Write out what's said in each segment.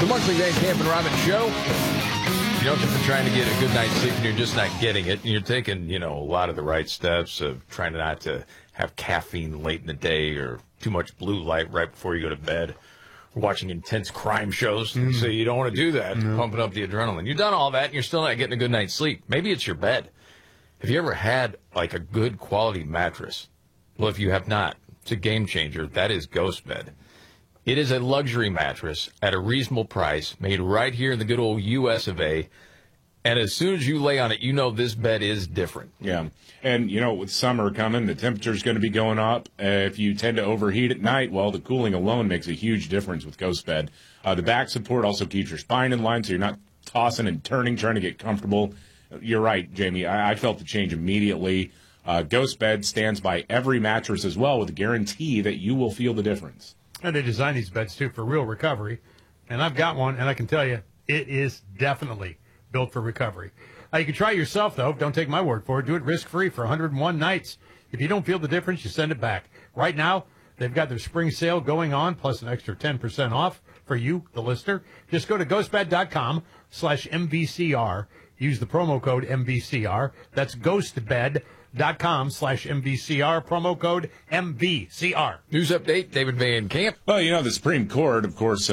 The Markley, Van Camp and Robbins Show. You know, if you're trying to get a good night's sleep and you're just not getting it, and you're taking, a lot of the right steps of trying not to have caffeine late in the day or too much blue light right before you go to bed, or watching intense crime shows, so you don't want to do that, pumping up the adrenaline. You've done all that, and you're still not getting a good night's sleep. Maybe it's your bed. Have you ever had, like, a good quality mattress? Well, if you have not, it's a game changer. That is Ghost Bed. It is a luxury mattress at a reasonable price, made right here in the good old U.S. of A. And as soon as you lay on it, you know this bed is different. Yeah. And, with summer coming, the temperature's going to be going up. If you tend to overheat at night, well, the cooling alone makes a huge difference with Ghost Bed. The back support also keeps your spine in line, so you're not tossing and turning, trying to get comfortable. You're right, Jamie. I felt the change immediately. Ghost Bed stands by every mattress as well with a guarantee that you will feel the difference. And they design these beds, too, for real recovery. And I've got one, and I can tell you, it is definitely built for recovery. You can try it yourself, though. Don't take my word for it. Do it risk-free for 101 nights. If you don't feel the difference, you send it back. Right now, they've got their spring sale going on, plus an extra 10% off for you, the listener. Just go to ghostbed.com/MVCR. Use the promo code MVCR. That's ghostbed.com/MVCR, promo code MVCR. News update, David Van Camp. Well, the Supreme Court, of course,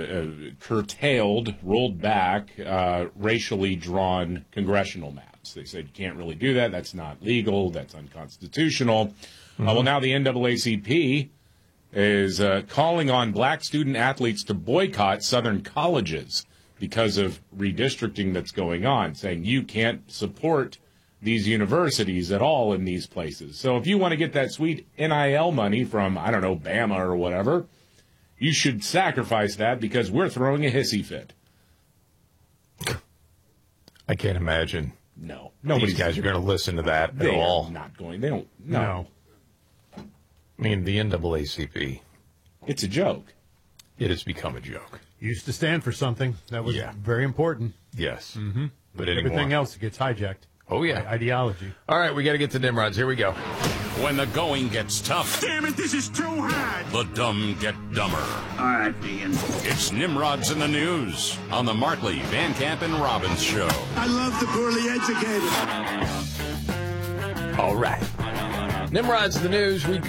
rolled back racially drawn congressional maps. They said you can't really do that. That's not legal. That's unconstitutional. Well, now the NAACP is calling on black student athletes to boycott Southern colleges because of redistricting that's going on, saying you can't support these universities at all in these places. So if you want to get that sweet NIL money from, I don't know, Bama or whatever, you should sacrifice that because we're throwing a hissy fit. I can't imagine. No. These guys are going to listen to that at all. Not going. They don't. No. I mean, the NAACP. It's a joke. It has become a joke. Used to stand for something that was very important. Yes. Mm-hmm. But anymore. Everything else gets hijacked. Oh, yeah. By ideology. All right, we got to get to Nimrods. Here we go. When the going gets tough. Damn it, this is too hard. The dumb get dumber. All right, Ian. It's Nimrods in the News on the Markley, Van Camp, and Robbins Show. I love the poorly educated. All right. Nimrods in the News. We